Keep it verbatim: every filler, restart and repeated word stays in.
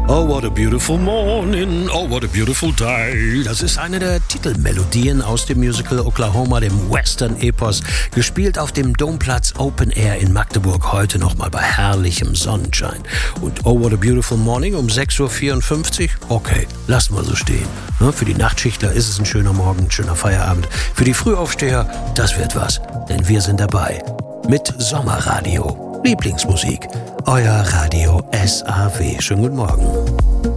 Oh, what a beautiful morning, oh, what a beautiful day. Das ist eine der Titelmelodien aus dem Musical Oklahoma, dem Western-Epos, gespielt auf dem Domplatz Open Air in Magdeburg, heute nochmal bei herrlichem Sonnenschein. Und oh, what a beautiful morning um sechs Uhr vierundfünfzig, okay, lassen wir so stehen. Für die Nachtschichtler ist es ein schöner Morgen, ein schöner Feierabend. Für die Frühaufsteher, das wird was, denn wir sind dabei mit Sommerradio. Lieblingsmusik, euer Radio S A W. Schönen guten Morgen.